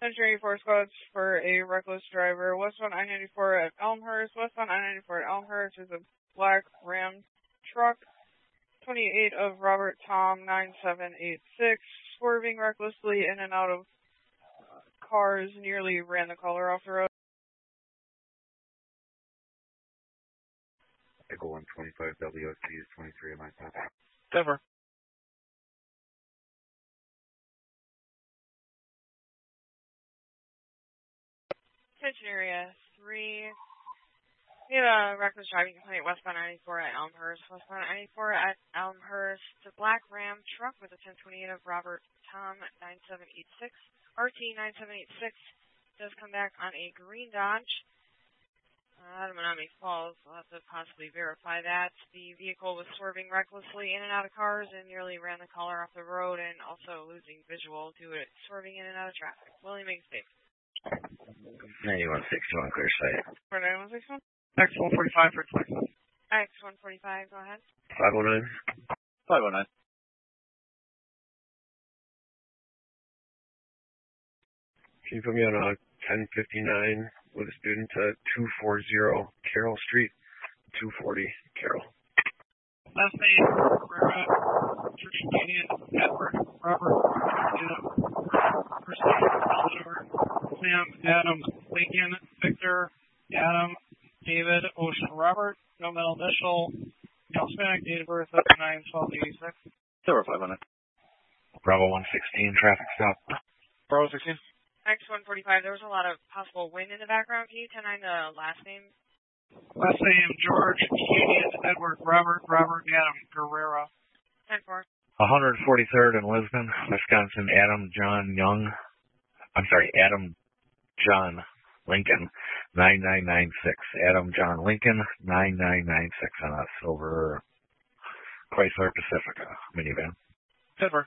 Century 4 squads for a reckless driver. Westbound I-94 at Elmhurst. Westbound I-94 at Elmhurst is a black Ram truck. 28 of Robert Tom 9786. Swerving recklessly in and out of cars. Nearly ran the caller off the road. Echo 125 WOC is 23 of my top. Denver. Attention area 3. We have a reckless driving complaint westbound 94 at Elmhurst. Westbound 94 at Elmhurst. It's a black Ram truck with a 1028 of Robert Tom 9786. RT 9786 does come back on a green Dodge. Out of Menominee Falls. We'll have to possibly verify that. The vehicle was swerving recklessly in and out of cars and nearly ran the caller off the road and also losing visual due to it swerving in and out of traffic. William Mixtape. 9161 clear sight. 9161? X145 for X. X145, go ahead. 509. 509. Can you put me on a 1059 with a student to 240 Carroll Street, 240 Carroll. Last name, Rivera, Church Union, Edward, Robert, First name, Oliver, Sam, Adam, Lincoln, Victor, Adam, David, Ocean, Robert, no middle initial, Hispanic, date of birth, 9/12/86. Silver 500. Bravo 116, traffic stop. Bravo 16. X145, there was a lot of possible wind in the background. Can you 10-9 the last name? Last name, George, Union, Edward, Robert, Adam, Guerrero. 10-4. 143rd in Lisbon, Wisconsin, Adam John Lincoln, 9996. Adam John Lincoln, 9996 on a silver Chrysler Pacifica minivan. 10-4.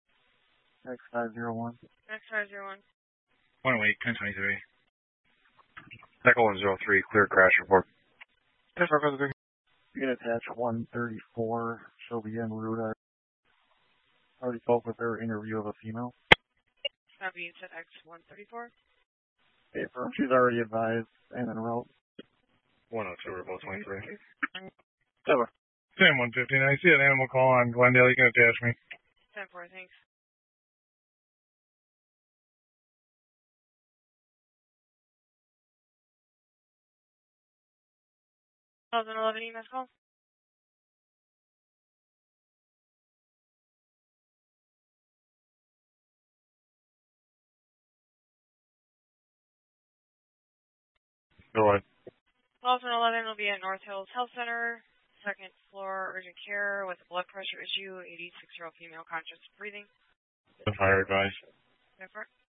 X501. X501. 108, 1023. Echo 103, clear crash report. 10-4, You can attach 134. She'll be en route. I already spoke with her interview of a female. That being said, X134. Paper. She's already advised and en route. 102, Rebel 23. Silver. Sam 115. I see an animal call on Glendale. You can attach me. 10-4, thanks. 2011 EMS call. Go ahead. 2011 will be at North Hills Health Center, second floor, urgent care with a blood pressure issue, 86-year-old female conscious breathing. The fire advice. 10-4.